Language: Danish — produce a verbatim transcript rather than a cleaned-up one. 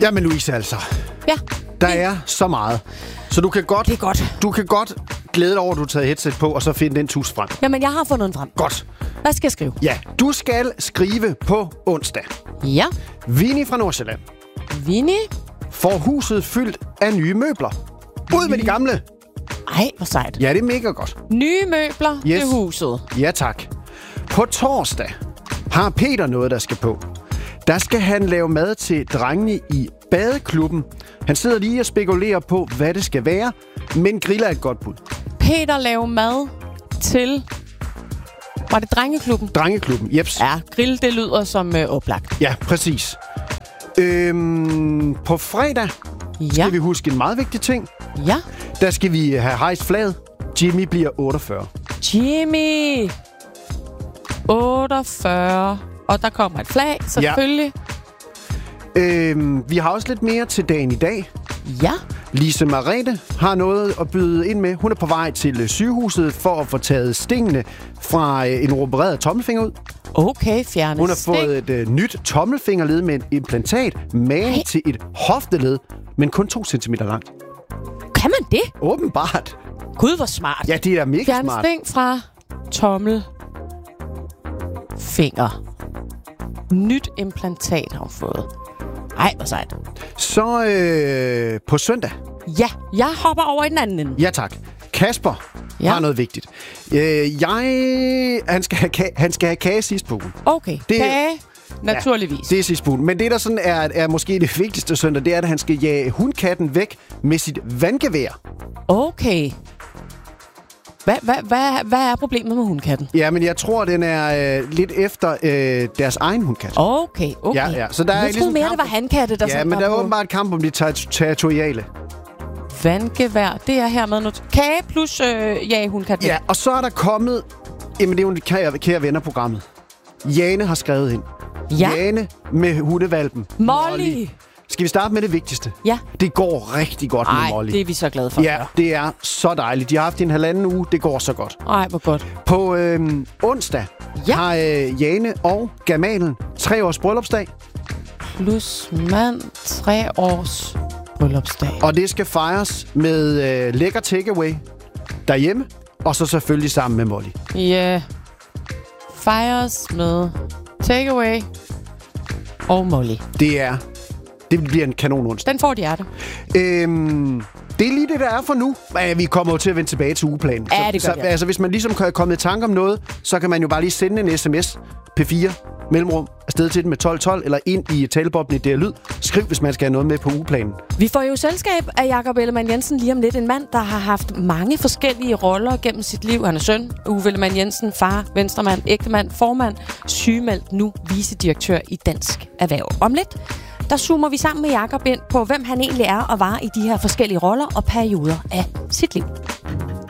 Jamen Louise, altså. Ja. Der er så meget. Så du kan godt, Det er godt. Du kan godt glæde dig over, at du har taget headset på, og så finde den tus frem. Jamen, jeg har fundet den frem. Godt. Hvad skal jeg skrive? Ja, du skal skrive på onsdag. Ja. Vinnie fra Nordsjælland Vinnie. får huset fyldt af nye møbler. Ud med de gamle. Ej, hvor sejt. Ja, det er mega godt. Nye møbler Yes. til huset. Ja, tak. På torsdag har Peter noget, der skal på. Der skal han lave mad til drengene i badeklubben. Han sidder lige og spekulerer på, hvad det skal være, men griller er et godt bud. Peter laver mad til... Var det Drengeklubben? Drengeklubben, jeps. Ja, grill, det lyder som øh, oplagt. Ja, præcis. Øhm, på fredag Ja. skal vi huske en meget vigtig ting. Ja. Der skal vi have hejst flaget. Jimmy bliver otteogfyrre. Jimmy. otteogfyrre. Og der kommer et flag, selvfølgelig. Øhm, vi har også lidt mere til dagen i dag. Ja. Lise Marete har noget at byde ind med. Hun er på vej til sygehuset for at få taget stingene fra øh, en opereret tommelfinger ud. Okay, fjerne Hun har sting. fået et øh, nyt tommelfingerled med et implantat, magen til et hofteled, men kun to centimeter langt. Kan man det? Åbenbart. Gud, hvor smart. Ja, det er da mega Fjerne smart. sting fra tommel. Finger. Nyt implantat har hun fået. Ej, hvor sejt. Så øh, på søndag. Ja, jeg hopper over i den anden ende. Ja, tak. Kasper Ja. ja. har noget vigtigt. Øh, jeg... Han skal, have kage, han skal have kage sidst på ugen. Okay, Det- kage. Naturligvis. Det er sidst på ugen. Men det, der sådan er, er måske det vigtigste søndag, det er, at han skal jage hundkatten væk med sit vandgevær. Okay. Hvad, hvad, hvad, hvad er problemet med hundkatten? Ja, men jeg tror, den er øh, lidt efter øh, deres egen hundkat. Okay, okay. Ja, ja. Så der er jeg troede ligesom mere, kamp- det var hankatte, der Ja, sådan men der er på åbenbart kamp om de ter- territoriale. vandgevær. Det er hermed noget. Kage plus øh, ja, hundkat. Ja, og så er der kommet... Jamen, det er jo en kære, kære venner-programmet. Jane har skrevet ind. Ja. Jane med hundevalpen. Molly. Skal vi starte med det vigtigste? Ja. Det går rigtig godt med Ej, Molly. det er vi så glade for. Ja, det er så dejligt. De har haft en halvanden uge. Det går så godt. Ej, hvor godt. På øh, onsdag Ja. har øh, Jane og Gamalen tre års bryllupsdag. Plus mand, tre års bryllupsdag. Og det skal fejres med øh, lækker takeaway derhjemme. Og så selvfølgelig sammen med Molly. Ja. Fejres med takeaway og Molly. Det er... Det bliver en kanon onsdag. Den får et hjerte. Øhm, det er lige det, der er for nu. Men vi kommer jo til at vende tilbage til ugeplanen. Ja, så, det gør så, vi. altså, hvis man ligesom kan komme i tanke om noget, så kan man jo bare lige sende en sms P fire mellemrum afsted til den med tolv tolv, eller ind i taleboblen i D R Lyd. Skriv, hvis man skal have noget med på ugeplanen. Vi får jo selskab af Jakob Ellemann Jensen lige om lidt. En mand, der har haft mange forskellige roller gennem sit liv. Han er søn, Uffe Ellemann Jensen, far, venstremand, ægtemand, formand, sygemeldt, nu vicedirektør i Dansk Erhverv. Om lidt, der zoomer vi sammen med Jakob ind på, hvem han egentlig er og var i de her forskellige roller og perioder af sit liv.